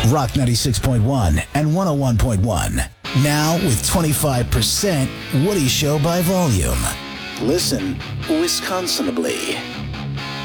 Rock 96.1 and 101.1. Now with 25% Woody Show by volume. Listen Wisconsinably.